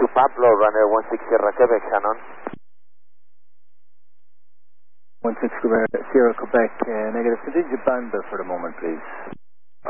to Pablo, runner 16 Sierra Quebec, Shannon. 16 Sierra Quebec, negative. Continue bandwidth for the moment, please.